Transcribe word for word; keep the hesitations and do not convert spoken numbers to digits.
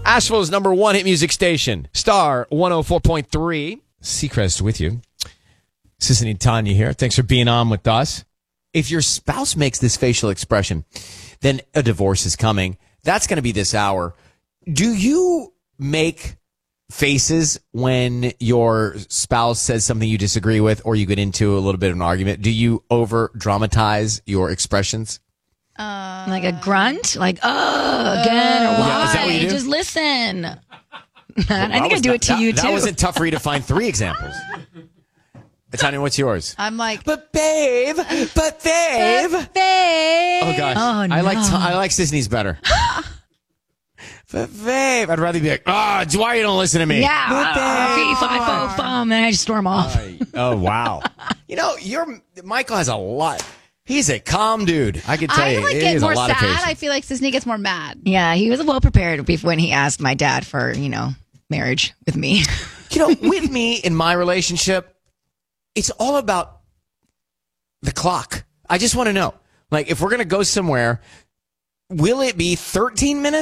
Asheville's number one hit music station, Star one oh four point three. Seacrest with you. Sissy and Tanya here. Thanks for being on with us. If your spouse makes this facial expression, then a divorce is coming. That's going to be this hour. Do you make faces when your spouse says something you disagree with, or you get into a little bit of an argument? Do you over dramatize your expressions? Uh, like a grunt? Like, oh, again, or why? Yeah, is that what you do? Just listen. Well, I think I do not, it to that, you, that too. That wasn't tough for you to find three examples. Tanya, what's yours? I'm like, but babe, but babe. But babe. Oh, gosh. Oh, no. I like I like Sisney's better. But babe, I'd rather be like, oh, why you don't listen to me? Yeah. But babe. Fee, fi, fo, fum, and I just storm off. Uh, oh, wow. You know, your Michael has a lot. He's a calm dude. I can tell I you. like he get has more a lot of sad. patience. I feel like Sisney gets more mad. Yeah, he was well prepared when he asked my dad for, you know, marriage with me. You know, with me in my relationship, it's all about the clock. I just want to know, like, if we're going to go somewhere, will it be thirteen minutes?